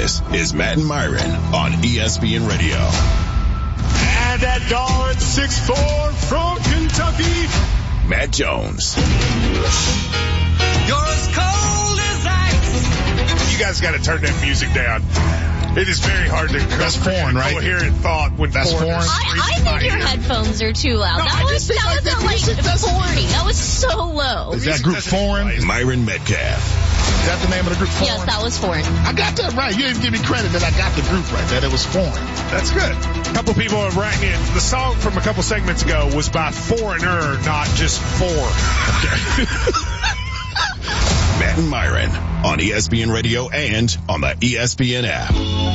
This is Matt and Myron on ESPN Radio. And at guard 6'4" from Kentucky, Matt Jones. You're as cold as ice. You guys got to turn that music down. It is very hard to That's foreign, right? coherent thought when that's foreign. I think your headphones are too loud. No, that was like 40. That was so low. Is that group foreign? Myron Metcalf. Is that the name of the group, foreign? Yes, that was foreign. I got that right. You didn't give me credit that I got the group right, that it was foreign. That's good. A couple people are writing in. The song from a couple segments ago was by Foreigner, not just four. Okay. Matt and Myron on ESPN Radio and on the ESPN app.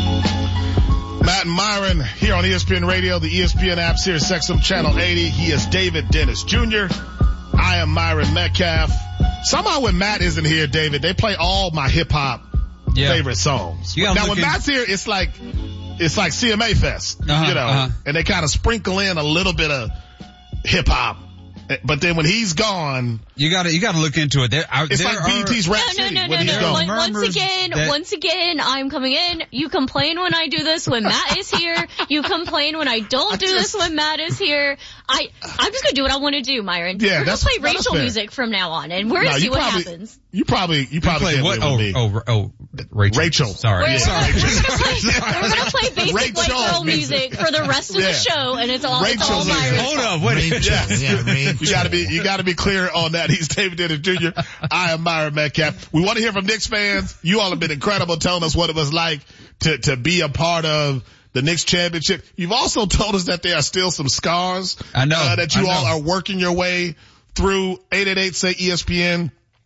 Matt and Myron here on ESPN Radio, the ESPN app, Sirius XM Channel 80. He is David Dennis Jr. I am Myron Metcalf. Somehow when Matt isn't here, David, they play all my hip-hop favorite songs. Now, when Matt's here, it's like CMA Fest, and they kind of sprinkle in a little bit of hip-hop. But then when he's gone, you gotta look into it. It's like BET's Rap City when he's gone. Once again, I'm coming in. You complain when I do this when Matt is here. You complain when I don't do this when Matt is here. I'm just gonna do what I want to do, Myron. Yeah, we're gonna play Rachel music from now on, and we're gonna see what happens. You probably play what? Rachel. Sorry. We're gonna play basic white girl music for the rest of the show, and it's all Myron. Hold on, wait. You gotta be clear on that. He's David Dennis Jr. I am Myron Metcalf. We want to hear from Knicks fans. You all have been incredible telling us what it was like to be a part of the Knicks championship. You've also told us that there are still some scars. I know. That you all are working your way through. 888-SAY-ESPN.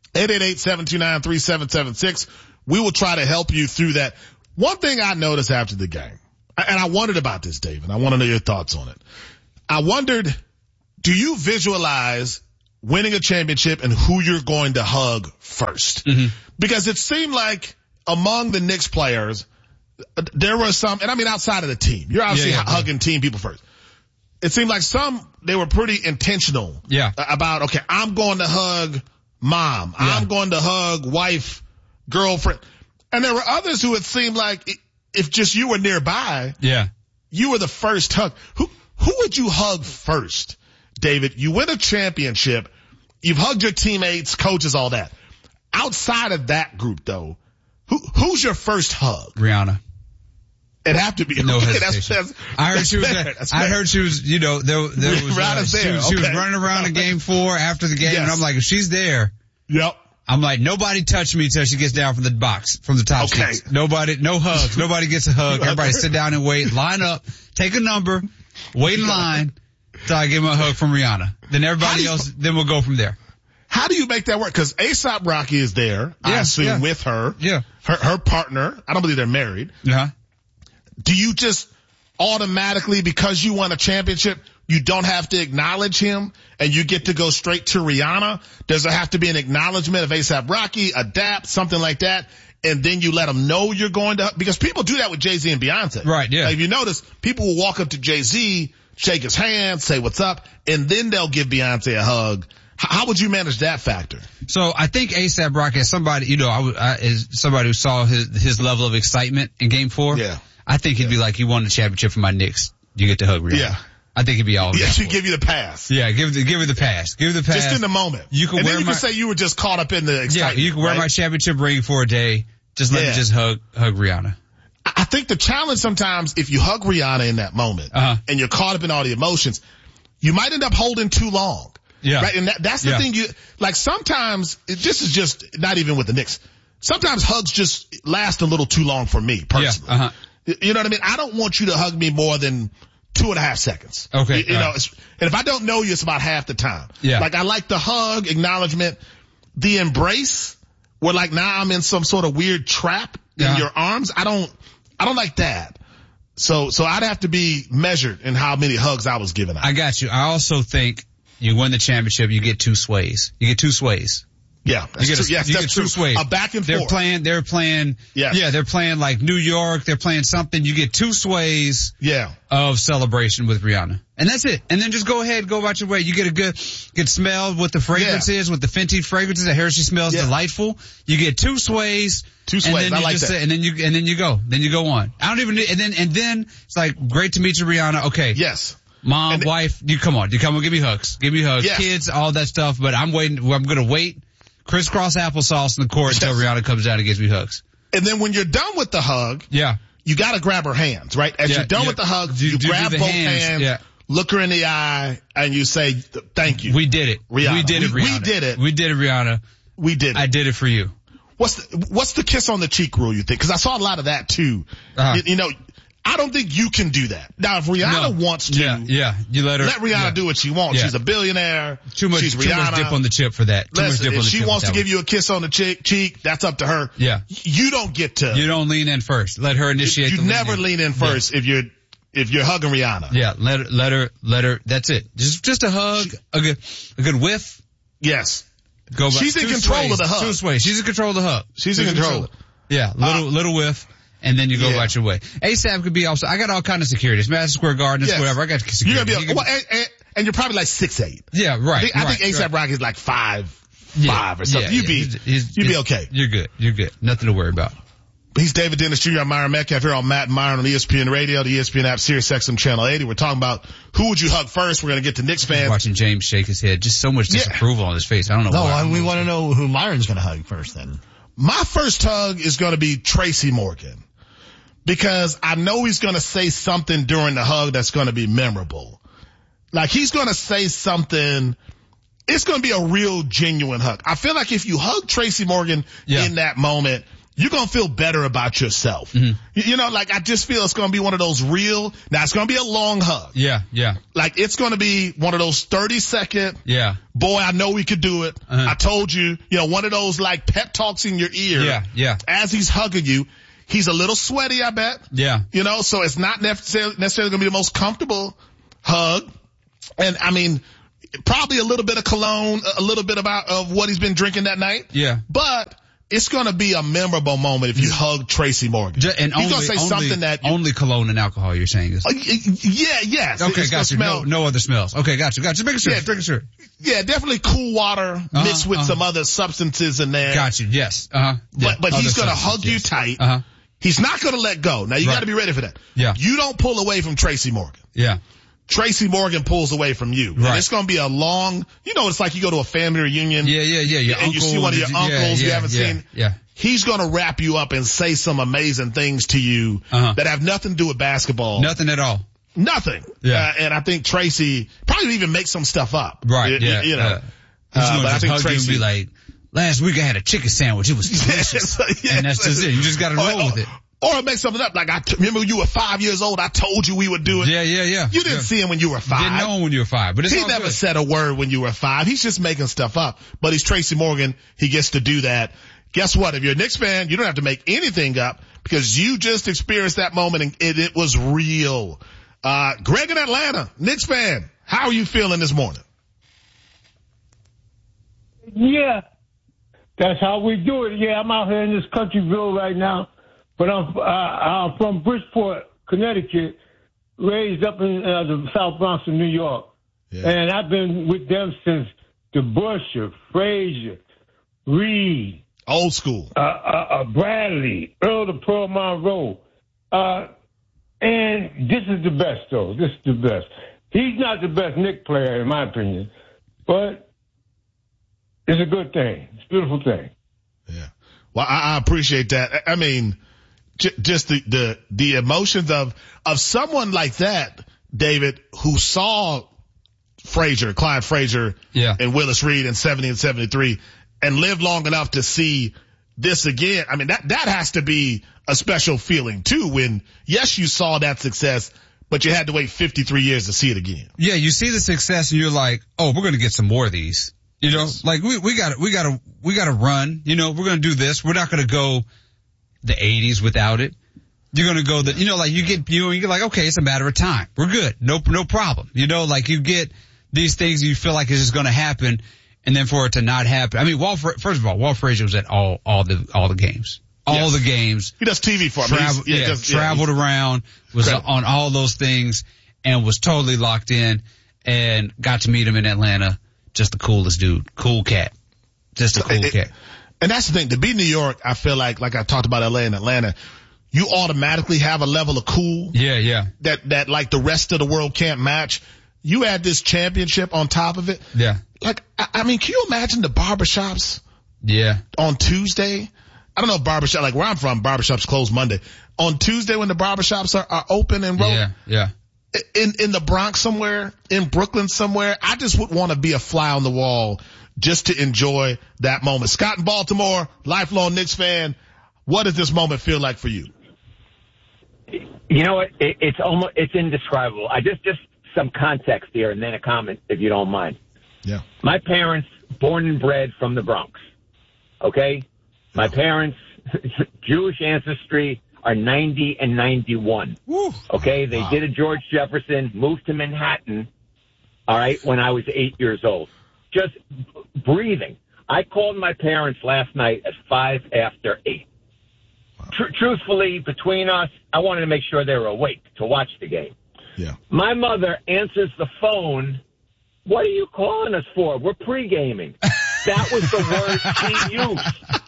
888-729-3776. We will try to help you through that. One thing I noticed after the game, and I wondered about this, David. I want to know your thoughts on it. I wondered, do you visualize winning a championship and who you're going to hug first? Mm-hmm. Because it seemed like among the Knicks players, there were some, and I mean outside of the team, you're obviously hugging team people first. It seemed like they were pretty intentional about, okay, I'm going to hug mom. Yeah. I'm going to hug wife, girlfriend. And there were others who it seemed like if just you were nearby, you were the first hug. Who would you hug first, David? You win a championship. You've hugged your teammates, coaches, all that. Outside of that group, though, who's your first hug? Rihanna. It'd have to be. No hesitation. I heard she was, there was, she was running around in game 4 after the game, and I'm like, if she's there. Yep. I'm like, nobody touch me till she gets down from the box, from the top seats. Nobody, no hugs. Nobody gets a hug. Everybody sit down and wait, line up, take a number, wait in line till I give him a hug from Rihanna. Then everybody else, then we'll go from there. How do you make that work? Because A$AP Rocky is there, I assume, with her. Yeah. Her partner. I don't believe they're married. Yeah. Do you just automatically, because you won a championship, you don't have to acknowledge him and you get to go straight to Rihanna? Does there have to be an acknowledgement of A$AP Rocky, a dap, something like that? And then you let them know you're going to, because people do that with Jay-Z and Beyonce. Right, yeah. Like if you notice, people will walk up to Jay-Z, shake his hand, say what's up, and then they'll give Beyonce a hug. How would you manage that factor? So I think A$AP Rocky is somebody, is somebody who saw his level of excitement in game 4. Yeah. I think he'd be like, you won the championship for my Knicks. You get to hug Rihanna. Yeah. I think he'd be all Yeah, she'd give you the pass. Yeah, give her the pass. Give her the pass. Just in the moment. You can can say you were just caught up in the excitement. Yeah, you can wear my championship ring for a day. Just let me just hug Rihanna. I think the challenge sometimes, if you hug Rihanna in that moment, and you're caught up in all the emotions, you might end up holding too long. Yeah. Right? And that's the thing sometimes, this is just not even with the Knicks. Sometimes hugs just last a little too long for me, personally. Yeah. You know what I mean? I don't want you to hug me more than 2.5 seconds. Okay. You know, and if I don't know you, it's about half the time. Yeah. Like I like the hug, acknowledgement, the embrace, where like now I'm in some sort of weird trap in your arms. I don't like that. So I'd have to be measured in how many hugs I was giving out. I got you. I also think you win the championship, you get 2 sways. You get 2 sways. Yeah, that's true. Yes, that's true. Sways. A back and forth. They're playing. Yes. Yeah, they're playing like New York. They're playing something. You get 2 sways. Yeah. Of celebration with Rihanna, and that's it. And then just go ahead, go about your way. You get a good smell with the fragrances, with the Fenty fragrances. The hair she smells delightful. You get 2 sways. 2 sways. I like that. And then you go on. I don't even. And then it's like, great to meet you, Rihanna. Okay. Yes. Mom, wife, you come on, give me hugs. Yes. Kids, all that stuff. But I'm waiting. I'm gonna wait. Crisscross applesauce in the court until Rihanna comes down and gives me hugs. And then when you're done with the hug, you gotta grab her hands, right? As you're done with the hug, you grab both hands, look her in the eye, and you say, thank you. We did it. Rihanna. We did it, Rihanna. We did it. We did it, Rihanna. We did it. I did it for you. What's the kiss on the cheek rule, you think? Because I saw a lot of that too. You know, I don't think you can do that. Now, if Rihanna wants to, you let Rihanna do what she wants. She's a billionaire. Too much dip on the chip for that. Listen, if she wants to give you a kiss on the cheek, that's up to her. Yeah. You don't get to. You don't lean in first. Let her initiate. You never lean in first if you're hugging Rihanna. Yeah. Let her. That's it. Just a hug, a good whiff. Yes. Go back. She's in control of the hug. 2 sways. She's in control of the hug. She's in control. Yeah. Little whiff. And then you go about your way. ASAP could be also, I got all kinds of securities. Madison Square Garden, whatever. I got security. You're gonna be, and you're probably like 6'8". Yeah, right. I think ASAP Rocky is like 5'5" or something. You'd be okay. You're good. Nothing to worry about. He's David Dennis Jr. I'm Myron Metcalf here on Matt and Myron on ESPN Radio, the ESPN app, Sirius XM Channel 80. We're talking about who would you hug first. We're going to get to Knicks fans. Watching James shake his head. Just so much disapproval on his face. I don't know why. No, we want to know who Myron's going to hug first then. My first hug is going to be Tracy Morgan. Because I know he's going to say something during the hug that's going to be memorable. Like, he's going to say something, it's going to be a real genuine hug. I feel like if you hug Tracy Morgan in that moment, you're going to feel better about yourself. Mm-hmm. You know, like, I just feel it's going to be one of those real, now it's going to be a long hug. Yeah. Like, it's going to be one of those 30-second, boy, I know we could do it. I told you, one of those like pep talks in your ear. Yeah. As he's hugging you. He's a little sweaty, I bet. Yeah. So it's not necessarily going to be the most comfortable hug. And I mean, probably a little bit of cologne, a little bit of what he's been drinking that night. Yeah. But it's going to be a memorable moment if you hug Tracy Morgan. And he's going to say something that only cologne and alcohol. You're saying is. Yes. Okay, gotcha. No other smells. Okay, gotcha. Just making sure. Yeah, definitely cool water mixed with some other substances in there. Gotcha. Yes. But he's going to hug you tight. He's not going to let go. Now, you got to be ready for that. Yeah. You don't pull away from Tracy Morgan. Yeah. Tracy Morgan pulls away from you. Right. And it's going to be a long, it's like you go to a family reunion. Yeah. And you see one of your uncles you haven't seen. Yeah. He's going to wrap you up and say some amazing things to you that have nothing to do with basketball. Nothing at all. Nothing. Yeah. And I think Tracy probably even make some stuff up. Right. He's going to just hug you and be like, last week I had a chicken sandwich. It was delicious. And that's just it. You just got to roll with it. Or make something up. Like, remember when you were 5 years old, I told you we would do it. Yeah. You didn't see him when you were 5. Didn't know him when you were 5. But he never said a word when you were 5. He's just making stuff up. But he's Tracy Morgan. He gets to do that. Guess what? If you're a Knicks fan, you don't have to make anything up because you just experienced that moment and it was real. Greg in Atlanta, Knicks fan, how are you feeling this morning? Yeah, that's how we do it. Yeah, I'm out here in this countryville right now, but I'm from Bridgeport, Connecticut, raised up in the South Bronx of New York. Yeah. And I've been with them since DeBusschere, Frazier, Reed. Old school. Bradley, Earl the Pearl Monroe. And this is the best, though. This is the best. He's not the best Knicks player, in my opinion, but it's a good thing. It's a beautiful thing. Yeah. Well, I appreciate that. I mean, just the emotions of someone like that, David, who saw Clyde Frazier and Willis Reed in 70 and 73 and lived long enough to see this again. I mean, that has to be a special feeling too when, yes, you saw that success, but you had to wait 53 years to see it again. Yeah, you see the success and you're like, oh, we're going to get some more of these. Like we got to run, we're going to do this. We're not going to go the 80s without it. You're going to go like you're like, okay, it's a matter of time. We're good. No problem. Like you get these things you feel like it's just going to happen. and then for it to not happen. I mean, first of all, Walt Frazier was at all the games. All the games. He does TV for him. Traveled around, was on all those things, and was totally locked in, and got to meet him in Atlanta. Just the coolest dude. Cool cat. Just a cool cat. And that's the thing. To be New York, I feel like I talked about LA and Atlanta, you automatically have a level of cool. Yeah. That like the rest of the world can't match. You add this championship on top of it. Yeah. Like, I mean, can you imagine the barbershops? Yeah. On Tuesday? I don't know if barbershop, like where I'm from, barbershops close Monday. On Tuesday when the barbershops are open and rolling. Yeah. In the Bronx somewhere, in Brooklyn somewhere, I just would want to be a fly on the wall just to enjoy that moment. Scott in Baltimore, lifelong Knicks fan. What does this moment feel like for you? You know what? It's indescribable. I just some context here and then a comment, if you don't mind. Yeah. My parents, born and bred from the Bronx. Okay? My parents, Jewish ancestry, are 90 and 91. Woo. Okay? They did a George Jefferson, moved to Manhattan, all right, when I was 8 years old. Just breathing. I called my parents last night at 5 after 8. Truthfully, between us, I wanted to make sure they were awake to watch the game. Yeah. My mother answers the phone. What are you calling us for? We're pre-gaming. That was the word she used.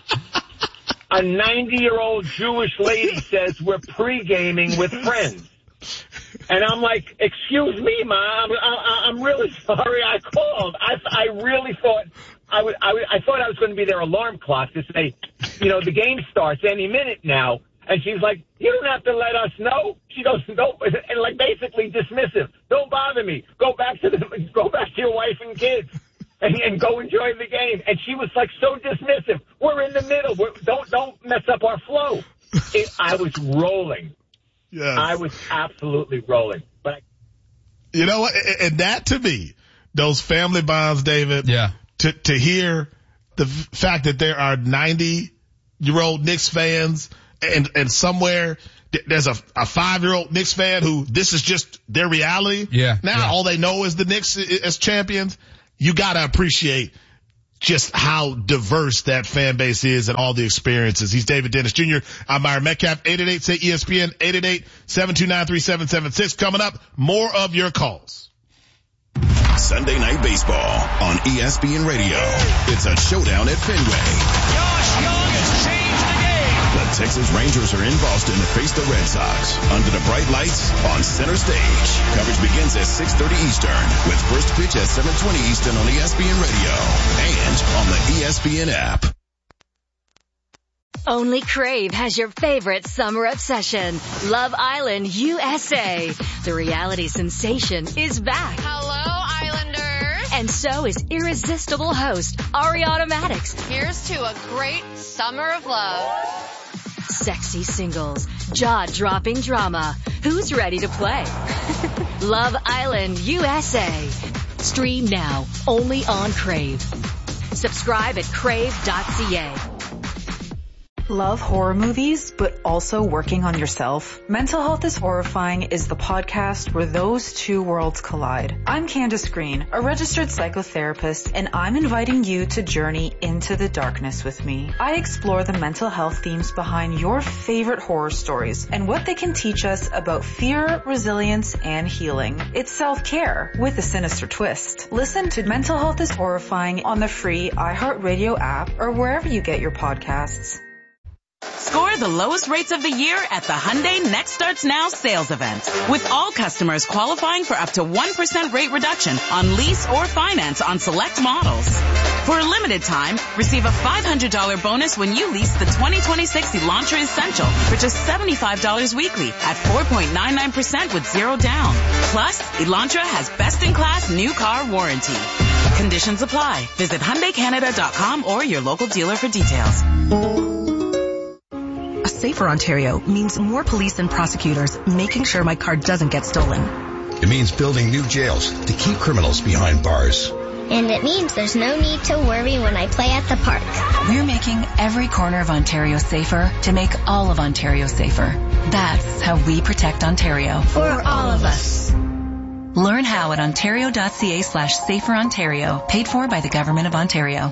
A 90-year-old Jewish lady says we're pre-gaming with friends. And I'm like, excuse me, Mom, I'm really sorry I called. I really thought I thought I was going to be their alarm clock to say, the game starts any minute now. And she's like, you don't have to let us know. She goes, no, and like basically dismissive. Don't bother me. Go back to your wife and kids and go enjoy the game. And she was like so dismissive. We're in the middle. Don't mess up our flow. I was rolling. Yes. I was absolutely rolling. But you know what? And that to me, those family bonds, David. Yeah. To hear the fact that there are 90-year-old Knicks fans and somewhere there's a 5-year-old Knicks fan who this is just their reality. Yeah. Now all they know is the Knicks as champions. You gotta appreciate just how diverse that fan base is and all the experiences. He's David Dennis Jr. I'm Myron Metcalf. 888-SAY-ESPN, 888-729-3776. Coming up, more of your calls. Sunday Night Baseball on ESPN Radio. It's a showdown at Fenway. Josh Young has changed the game. The Texas Rangers are in Boston to face the Red Sox under the bright lights on center stage. Coverage begins at 6:30 Eastern with first pitch at 7:20 Eastern on ESPN Radio and on the ESPN app. Only Crave has your favorite summer obsession, Love Island USA. The reality sensation is back. Hello, Islanders. And so is irresistible host Ariana Maddox. Here's to a great summer of love. Sexy singles, jaw-dropping drama. Who's ready to play? Love Island USA. Stream now, only on Crave. Subscribe at crave.ca. Love horror movies, but also working on yourself? Mental Health is Horrifying is the podcast where those two worlds collide. I'm Candace Green, a registered psychotherapist, and I'm inviting you to journey into the darkness with me. I explore the mental health themes behind your favorite horror stories and what they can teach us about fear, resilience, and healing. It's self-care with a sinister twist. Listen to Mental Health is Horrifying on the free iHeartRadio app or wherever you get your podcasts. Score the lowest rates of the year at the Hyundai Next Starts Now sales event. With all customers qualifying for up to 1% rate reduction on lease or finance on select models. For a limited time, receive a $500 bonus when you lease the 2026 Elantra Essential for just $75 weekly at 4.99% with zero down. Plus, Elantra has best-in-class new car warranty. Conditions apply. Visit HyundaiCanada.com or your local dealer for details. A safer Ontario means more police and prosecutors making sure my car doesn't get stolen. It means building new jails to keep criminals behind bars. And it means there's no need to worry when I play at the park. We're making every corner of Ontario safer to make all of Ontario safer. That's how we protect Ontario. For all of us. Learn how at ontario.ca/saferontario. Paid for by the Government of Ontario.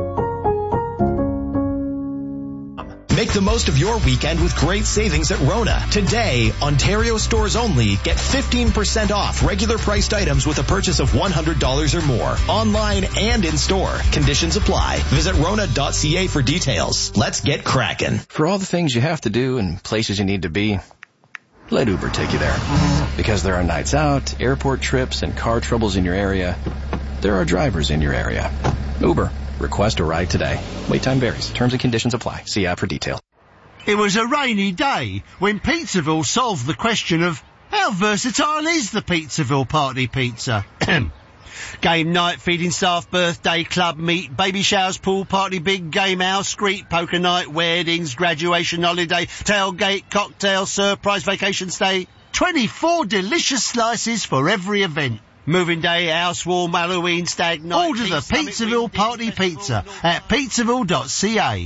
Make the most of your weekend with great savings at Rona. Today, Ontario stores only get 15% off regular priced items with a purchase of $100 or more. Online and in store. Conditions apply. Visit Rona.ca for details. Let's get cracking. For all the things you have to do and places you need to be, let Uber take you there. Because there are nights out, airport trips, and car troubles in your area, there are drivers in your area. Uber. Request a ride today. Wait time varies. Terms and conditions apply. See app for details. It was a rainy day when Pizzaville solved the question of how versatile is the Pizzaville Party Pizza? Game night, feeding staff, birthday, club meet, baby showers, pool party, big game house, street poker night, weddings, graduation holiday, tailgate, cocktail, surprise vacation stay. 24 delicious slices for every event. Moving day, house warm, Halloween, stag night. Order the Pizzaville Party Pizza at pizzaville.ca.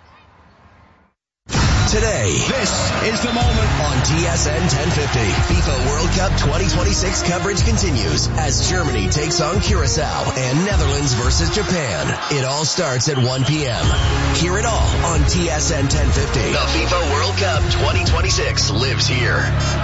Today, this is the moment on TSN 1050. FIFA World Cup 2026 coverage continues as Germany takes on Curacao and Netherlands versus Japan. It all starts at 1 p.m. Hear it all on TSN 1050. The FIFA World Cup 2026 lives here.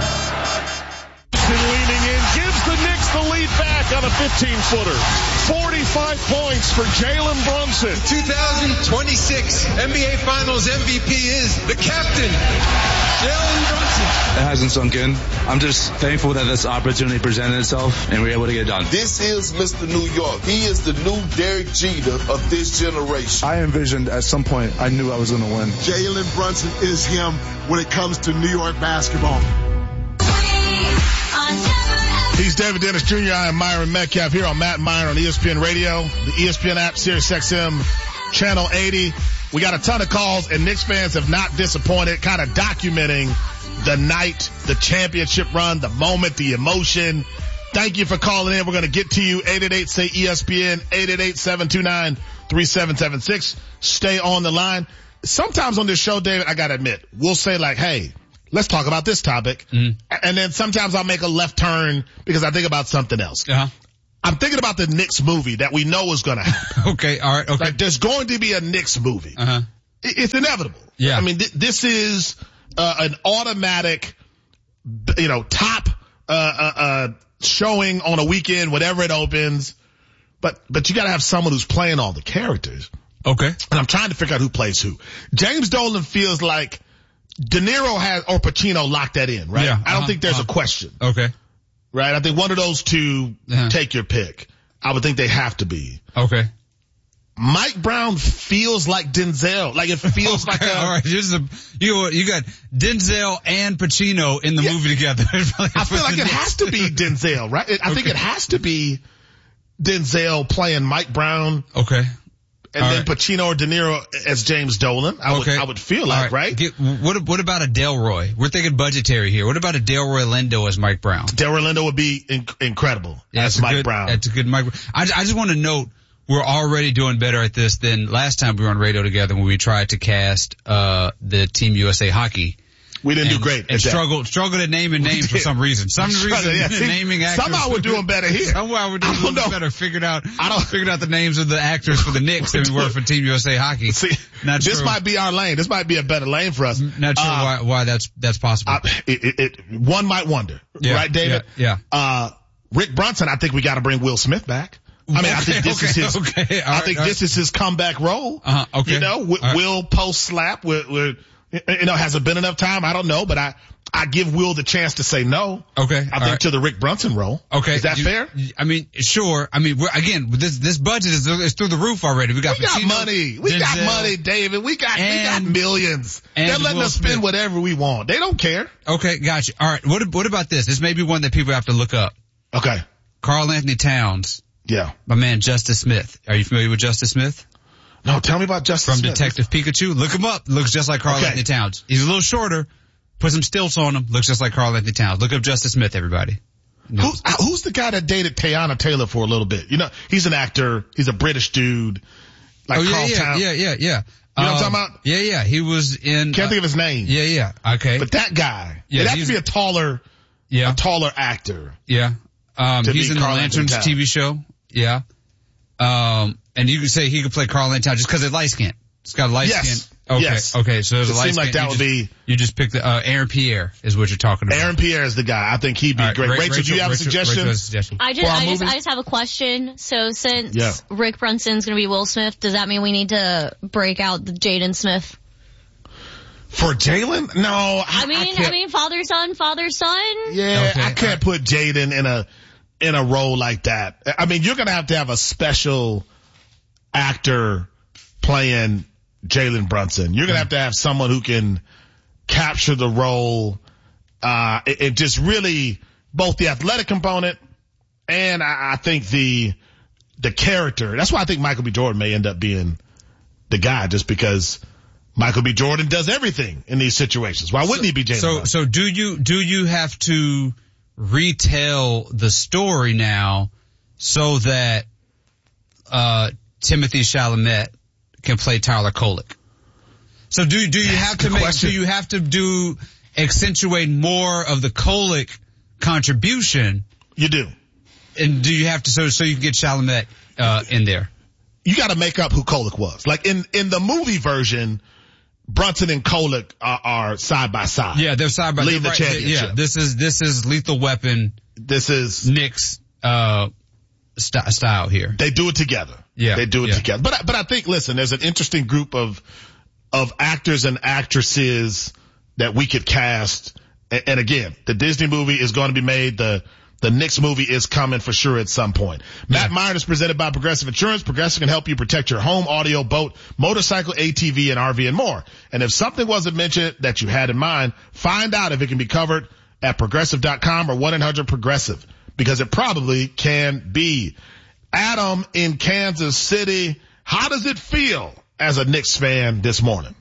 Leaning in, gives the Knicks the lead back on a 15-footer. 45 points for Jalen Brunson. 2026 NBA Finals MVP is the captain, Jalen Brunson. It hasn't sunk in. I'm just thankful that this opportunity presented itself and we were able to get it done. This is Mr. New York. He is the new Derek Jeter of this generation. I envisioned at some point I knew I was going to win. Jalen Brunson is him when it comes to New York basketball. He's David Dennis Jr. I am Myron Metcalf here on Matt and Myron on ESPN Radio, the ESPN app, Sirius XM, Channel 80. We got a ton of calls, and Knicks fans have not disappointed, kind of documenting the night, the championship run, the moment, the emotion. Thank you for calling in. We're going to get to you. 888-SAY-ESPN, 888-729-3776. Stay on the line. Sometimes on this show, David, I got to admit, we'll say like, hey, let's talk about this topic. Mm-hmm. And then sometimes I'll make a left turn because I think about something else. Uh-huh. I'm thinking about the Knicks movie that we know is going to happen. Okay, all right, okay. Like, there's going to be a Knicks movie. Uh-huh. It's inevitable. Yeah. I mean, this is an automatic, top showing on a weekend, whenever it opens. But you got to have someone who's playing all the characters. Okay. And I'm trying to figure out who plays who. James Dolan feels like De Niro or Pacino locked that in, right? Yeah, I don't think there's a question. Okay. Right? I think one of those two, take your pick. I would think they have to be. Okay. Mike Brown feels like Denzel. Like it feels like all right. You got Denzel and Pacino in the movie together. I feel like it has to be Denzel, right? I think it has to be Denzel playing Mike Brown. Okay. And then Pacino or De Niro as James Dolan. I would feel like, right? What about a Delroy? We're thinking budgetary here. What about a Delroy Lindo as Mike Brown? Delroy Lindo would be incredible as Mike Brown. That's a good Mike Brown. I just want to note, we're already doing better at this than last time we were on radio together when we tried to cast, the Team USA hockey. We didn't do great. And struggled at naming names for some reason. Naming actors. Somehow we're doing better here. Somehow we're doing a little better. Figured out the names of the actors for the Knicks than we were for Team USA hockey. See, this might be our lane. This might be a better lane for us. Not sure why that's possible. One might wonder. Right, David? Yeah. Rick Brunson, I think we got to bring Will Smith back. I mean, I think this is his, this is his comeback role. Okay. Will post slap has it been enough time? I don't know, but I give Will the chance to say no. Okay. I think to the Rick Brunson role. Okay. Is that fair? I mean, sure. I mean, this budget is through the roof already. We got money. We got money, David. We got millions. They're letting us spend whatever we want. They don't care. Okay. Gotcha. All right. What about this? This may be one that people have to look up. Okay. Karl Anthony Towns. Yeah. My man, Justice Smith. Are you familiar with Justice Smith? No, tell me about Justice Smith. From Detective Pikachu. Look him up. Looks just like Karl Anthony Towns. He's a little shorter. Put some stilts on him. Looks just like Karl Anthony Towns. Look up Justice Smith, everybody. Who's the guy that dated Teyana Taylor for a little bit? He's an actor. He's a British dude. Like Karl Towns. Yeah. You know what I'm talking about? Yeah. He was in. Can't think of his name. Yeah. Okay. But that guy. It has to be a taller actor. Yeah. He's in the Lanterns TV show. Yeah. And you could say he could play Carl Antown just because they're light skinned. It's got a light skin. Okay. Yes. Okay. So there's a light skin. It seemed like that would be. You just picked the, Aaron Pierre is what you're talking about. Aaron Pierre is the guy. I think he'd be great. Rachel, do you have a suggestion? I just have a question. So since Rick Brunson's going to be Will Smith, does that mean we need to break out the Jaden Smith? For Jalen? No. I mean, father, son. Yeah. Okay. I can't put Jaden in a role like that. I mean, you're going to have a special actor playing Jalen Brunson. You're going to have someone who can capture the role, it just really both the athletic component and I think the character. That's why I think Michael B. Jordan may end up being the guy, just because Michael B. Jordan does everything in these situations. Why wouldn't he be Jalen Brunson? So do you have to retell the story now so that Timothy Chalamet can play Tyler Kolick? So do you have to accentuate more of the Kolick contribution? You do. And do you have to so you can get Chalamet in there? You got to make up who Kolick was. Like in the movie version, Brunson and Kolick are side by side. Yeah, they're side by side. Lead the championship. Yeah, this is Lethal Weapon. This is Nick's style here. They do it together. Yeah, they do it together. But I think, listen, there's an interesting group of actors and actresses that we could cast. And again, the Disney movie is going to be made. The Knicks movie is coming for sure at some point. Matt Myron is presented by Progressive Insurance. Progressive can help you protect your home, audio, boat, motorcycle, ATV, and RV and more. And if something wasn't mentioned that you had in mind, find out if it can be covered at Progressive.com or 1-800-PROGRESSIVE, because it probably can be. Adam in Kansas City, how does it feel as a Knicks fan this morning?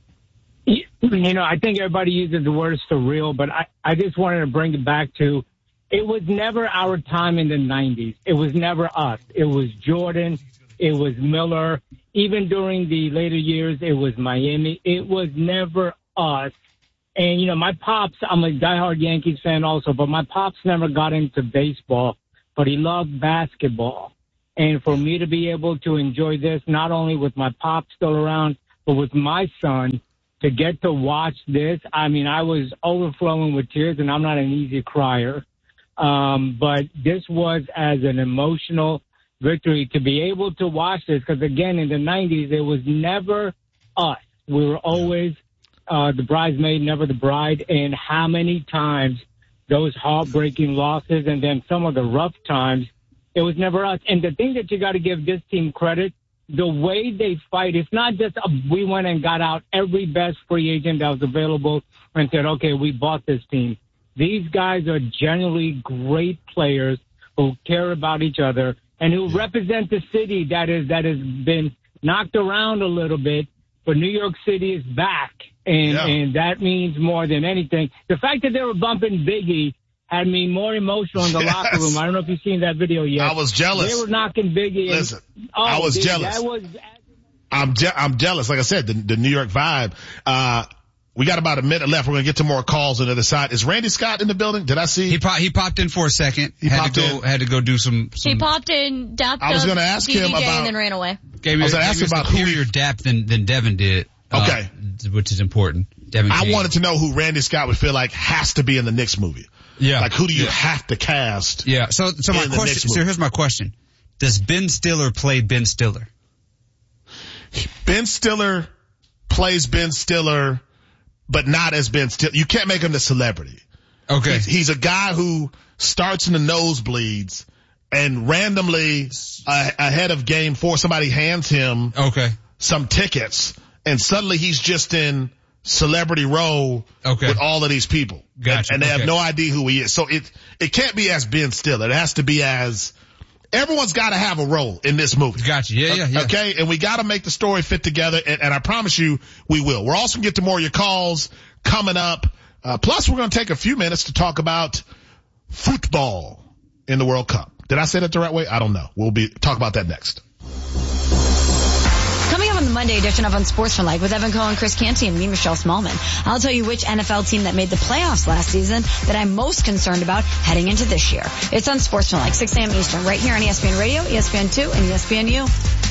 You know, I think everybody uses the word surreal, but I just wanted to bring it back to, it was never our time in the 90s. It was never us. It was Jordan. It was Miller. Even during the later years, it was Miami. It was never us. And, you know, my pops, I'm a diehard Yankees fan also, but my pops never got into baseball, but he loved basketball. And for me to be able to enjoy this, not only with my pops still around, but with my son, to get to watch this, I mean, I was overflowing with tears, and I'm not an easy crier. But this was as an emotional victory to be able to watch this, because again, in the 90s, it was never us. We were always the bridesmaid, never the bride. And how many times those heartbreaking losses and then some of the rough times, it was never us. And the thing that you got to give this team credit, the way they fight, it's not just we went and got out every best free agent that was available and said, okay, we bought this team. These guys are generally great players who care about each other and who represent the city that has been knocked around a little bit, but New York City is back, and that means more than anything. The fact that they were bumping Biggie had me more emotional in the locker room. I don't know if you've seen that video yet. I was jealous. They were knocking Biggie. Listen, I was jealous. I'm jealous. Like I said, the New York vibe. We got about a minute left. We're going to get to more calls on the other side. Is Randy Scott in the building? Did I see? He popped in for a second. Had to go do some. He popped in, dapped I was going to ask him about, and then ran away. I was going to ask him about superior dap than Devin did. Okay. Which is important. Devin I wanted to know who Randy Scott would feel like has to be in the Knicks movie. Yeah. Like, who do you have to cast? Yeah. So my question, so here's my question. Does Ben Stiller play Ben Stiller? Ben Stiller plays Ben Stiller, but not as Ben Stiller. You can't make him the celebrity. Okay. He's a guy who starts in the nosebleeds and randomly ahead of game 4, somebody hands him some tickets and suddenly he's just in celebrity row with all of these people. Gotcha. And they have no idea who he is. So it can't be as Ben Stiller. It has to be as, everyone's got to have a role in this movie. Gotcha. Yeah. Okay. And we got to make the story fit together. And I promise you we will. We're also going to get to more of your calls coming up. Plus we're going to take a few minutes to talk about football in the World Cup. Did I say that the right way? I don't know. We'll talk about that next. Coming up on on the Monday edition of Unsportsmanlike with Evan Cohen, Chris Canty, and me, Michelle Smallman. I'll tell you which NFL team that made the playoffs last season that I'm most concerned about heading into this year. It's Unsportsmanlike, 6 a.m. Eastern, right here on ESPN Radio, ESPN2, and ESPNU.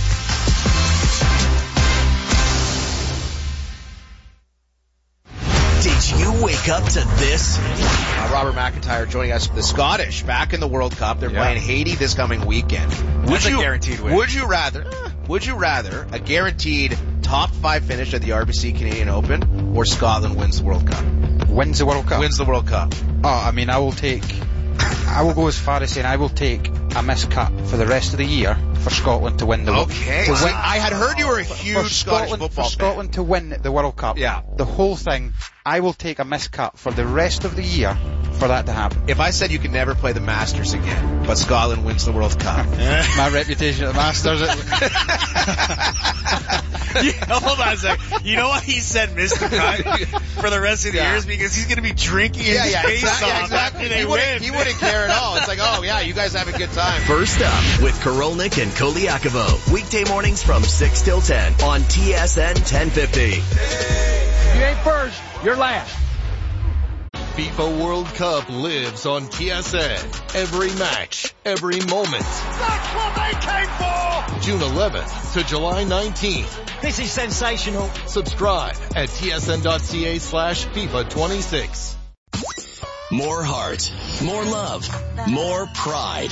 Did you wake up to this? Robert McIntyre joining us. The Scottish back in the World Cup. They're playing Haiti this coming weekend. That's a guaranteed win. Would you rather a guaranteed top 5 finish at the RBC Canadian Open or Scotland wins the World Cup? Wins the World Cup. Wins the World Cup. Oh, I mean, I will go as far as saying I will take a miscut for the rest of the year for Scotland to win the World Cup. Okay. I had heard you were a huge Scottish football fan. For Scotland to win the World Cup. Yeah. The whole thing, I will take a miscut for the rest of the year for that to happen. If I said you could never play the Masters again, but Scotland wins the World Cup. My reputation at the Masters. Hold on a second. You know why he said Mr. Cut for the rest of the years? Because he's going to be drinking his face off after they win. He wouldn't care at all. It's like, oh yeah, you guys have a good time. First up with Korolnik and Koliakovo. Weekday mornings from 6 till 10 on TSN 1050. You ain't first, you're last. FIFA World Cup lives on TSN. Every match, every moment. That's what they came for! June 11th to July 19th. This is sensational. Subscribe at tsn.ca/FIFA26. More heart, more love, more pride.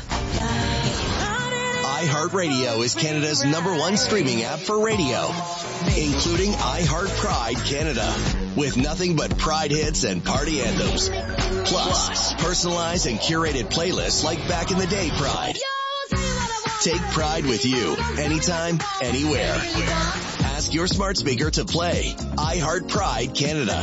iHeartRadio is Canada's #1 streaming app for radio, including iHeart Pride Canada, with nothing but Pride hits and party anthems. Plus, personalized and curated playlists like Back in the Day Pride. Take Pride with you, anytime, anywhere. Ask your smart speaker to play iHeart Pride Canada.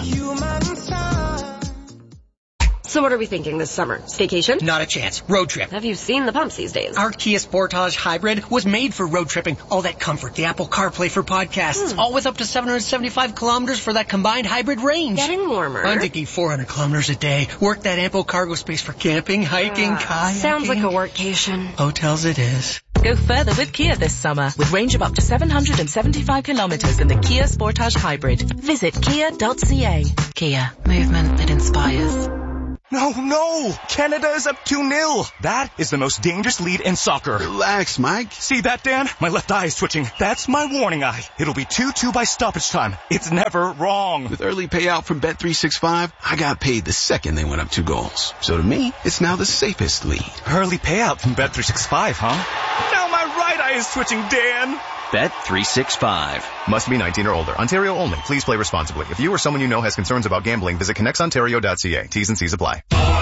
So what are we thinking this summer? Staycation? Not a chance. Road trip. Have you seen the pumps these days? Our Kia Sportage Hybrid was made for road tripping. All that comfort, the Apple CarPlay for podcasts, all with up to 775 kilometers for that combined hybrid range. Getting warmer. I'm thinking 400 kilometers a day. Work that ample cargo space for camping, hiking, kayaking. Sounds like a workcation. Hotels it is. Go further with Kia this summer with range of up to 775 kilometers in the Kia Sportage Hybrid. Visit kia.ca. Kia. Movement that inspires. No! Canada is up 2-0. That is the most dangerous lead in soccer. Relax, Mike. See that, Dan? My left eye is twitching. That's my warning eye. It'll be 2-2 by stoppage time. It's never wrong. With early payout from Bet365, I got paid the second they went up 2 goals. So to me, it's now the safest lead. Early payout from Bet365, huh? Now my right eye is twitching, Dan. Bet365. Must be 19 or older. Ontario only. Please play responsibly. If you or someone you know has concerns about gambling, visit connectsontario.ca. T's and C's apply.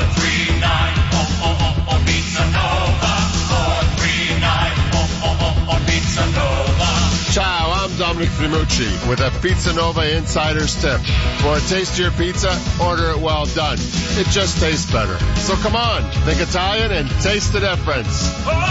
439 Pizza Nova. 439 Pizza Nova. Ciao, I'm Dominic Primucci with a Pizza Nova Insider's Tip. For a tastier pizza, order it well done. It just tastes better. So come on, think Italian and taste the difference.